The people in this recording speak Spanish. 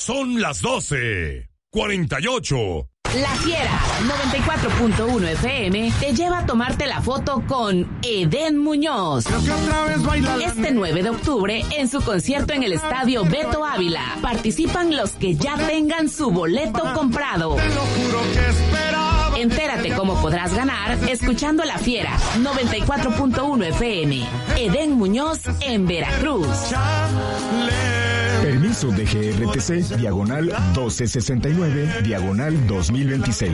Son las 12:48. La Fiera 94.1 FM te lleva a tomarte la foto con Edén Muñoz. Este 9 de octubre en su concierto en el Estadio Beto Ávila. Participan los que ya tengan su boleto comprado. Entérate cómo podrás ganar escuchando La Fiera 94.1 FM. Edén Muñoz en Veracruz. Permiso de GRTC, diagonal 1269, diagonal 2026.